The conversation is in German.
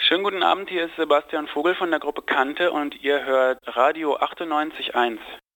Schönen guten Abend, hier ist Sebastian Vogel von der Gruppe Kante und ihr hört Radio 98.1.